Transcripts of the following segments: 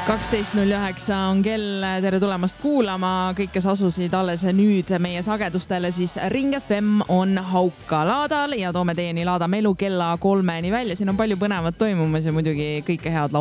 12.09 on kell, tere tulemast kuulama kõik, kes asusid alles nüüd meie sagedustele, siis Ring FM on Hauka laadal ja toome teieni Laada melu kella 3-ni välja. Siin on palju põnevat toimumas ja muidugi kõike head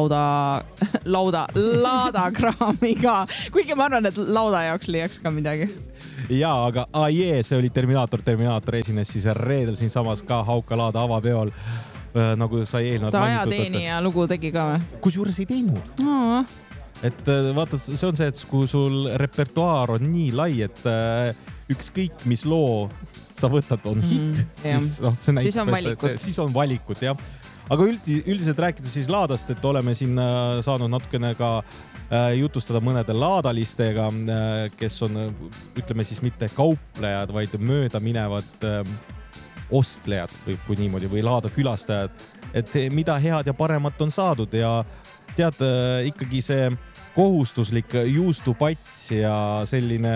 laadakraami ka. Kuigi ma arvan, et lauda jaoks leiaks ka midagi. Jaa, aga see oli Terminaator esines siis reedel siin samas ka Hauka laada avapeol. Nagu sai eelnevalt mainitud. Seda ajateenija lugu tegi ka või? Kusjuures ei teinud. Et vaata, see on see, et kui sul repertuaar on nii lai, et ükskõik mis loo sa võtad on hit, siis, see näitab, siis on valikud. Siis on valikud, jah. Aga üldiselt rääkides siis laadast, et oleme siin saanud natukene ka jutustada mõnede laadalistega, kes on, ütleme siis mitte kauplejad, vaid mööda minevad ostlejad või kui niimoodi, või laada külastajad, et mida head ja paremat on saadud ja tead, ikkagi see kohustuslik juustupats ja selline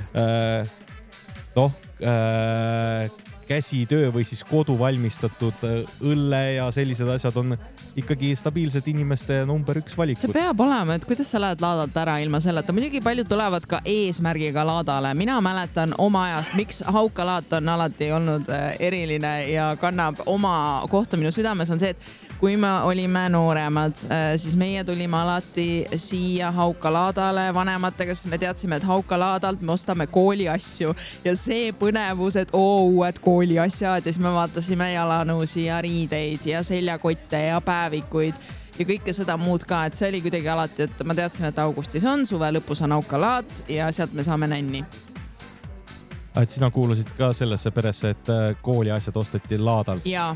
käsitöö või siis kodu valmistatud õlle ja sellised asjad on ikkagi stabiilselt inimeste number 1 valikud. See peab olema, et kuidas sa lähed laadalt ära ilma selleta. Muidugi paljud tulevad ka eesmärgiga laadale. Mina mäletan oma ajast, miks Hauka laat on alati olnud eriline ja kannab oma kohta minu südames on see, et kui me olime nooremad, siis meie tulime alati siia Hauka laadale vanematega, sest me teadsime, et Hauka laadalt me ostame kooliasju ja see põnevus, et uued kooliasjad ja siis me vaatasime jalanõusi ja riideid ja seljakotte ja päevikuid ja kõike seda muud ka, et see oli kuidagi alati, et ma teadsin, et augustis on, suve lõpus on Hauka laat ja sealt me saame nänni. Et sina kuulusid ka sellesse peresse, et kooliasjad osteti laadalt. Ja.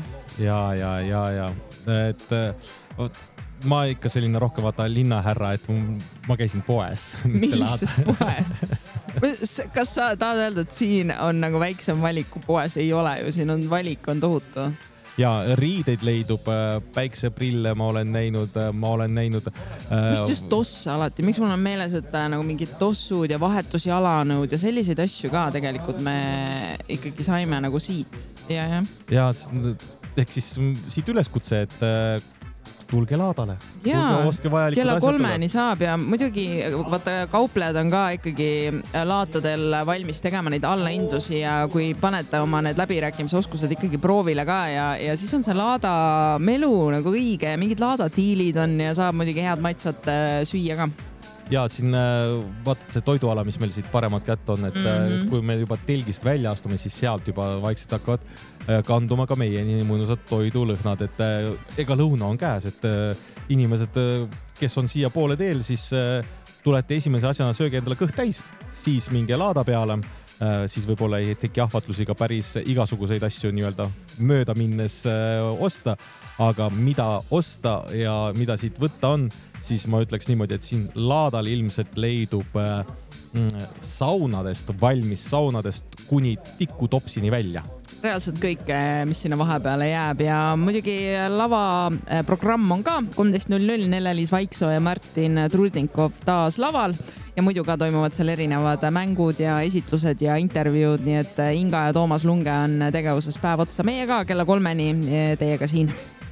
Et ma ikka selline rohkem vaata linnahärra, et ma käisin poes. Millises poes? Kas sa tahad öelda, et siin on nagu väiksem valik, kui poes ei ole ju, siin on valik on tohutu. Ja riideid leidub, päikseprille ma olen näinud. Mis just tosse alati? Miks mul on meeles, et nagu mingid tossud ja vahetusjalanõud ja selliseid asju ka tegelikult me ikkagi saime nagu siit. Ja, ehk siis siit üleskutse, et tulge laadale. Jaa, kella 3-ni saab ja muidugi vaata, kauplejad on ka ikkagi laatadel valmis tegema neid allaindusi ja kui panete oma need läbirääkimisoskused ikkagi proovile ka ja siis on see laada melu nagu õige ja mingid laadatiilid on ja saab muidugi head maitsvat süüa ka. Ja siin vaatad see toiduala, mis meil siit paremat kätt on, et kui me juba telgist välja astume, siis sealt juba vaikselt hakkavad kanduma ka meie nii mõnusad toidulõhnad, et ega lõuna on käes, et inimesed, kes on siia poole teel, siis tulete esimese asjana sööge endale kõht täis, siis minge laada peale, siis võib-olla ei teki ahvatlusi ka päris igasuguseid asju nii-öelda mööda minnes osta, aga mida osta ja mida siit võtta on, siis ma ütleks niimoodi, et siin laadal ilmselt leidub saunadest, valmis saunadest kuni tikutopsini välja. Reaalselt kõik, mis sinna vahepeale jääb ja muidugi lava programm on ka 13.00 Nele-Liis Vaiksoo ja Martin Trudnikov taas laval ja muidu ka toimuvad seal erinevad mängud ja esitlused ja intervjuud, nii et Inga ja Toomas Lunge on tegevuses päev otsa meie ka kella 3-ni teiega siin.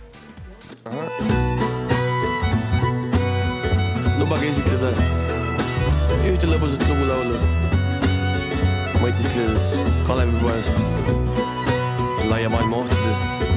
Lubage esitleda ühte lõbusat lugu laulu mõtiskledes Kalevipoest, laia maailma ohtudest